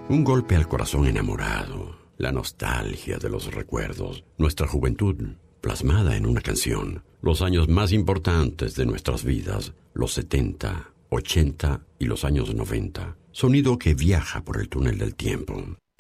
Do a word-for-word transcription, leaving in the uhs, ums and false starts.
Un golpe al corazón enamorado, la nostalgia de los recuerdos, nuestra juventud plasmada en una canción, los años más importantes de nuestras vidas, los setenta, ochenta y los años noventa. Sonido que viaja por el túnel del tiempo.